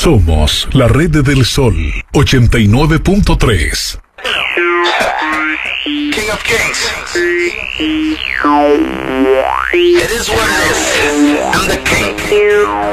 Somos la red del Sol 89.3. King of Kings. It is what it is. I'm the king.